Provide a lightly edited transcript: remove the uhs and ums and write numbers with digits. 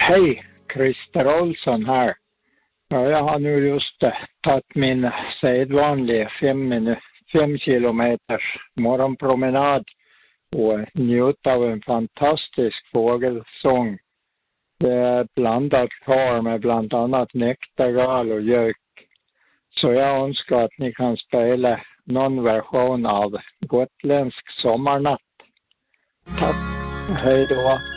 Hej, Christer Olsson här. Ja, jag har nu just tagit min sedvanliga 5 kilometers morgonpromenad och njut av en fantastisk fågelsång. Det är blandat kvar med bland annat näktergal och gök. Så jag önskar att ni kan spela någon version av gotländsk sommarnatt. Tack, hej då.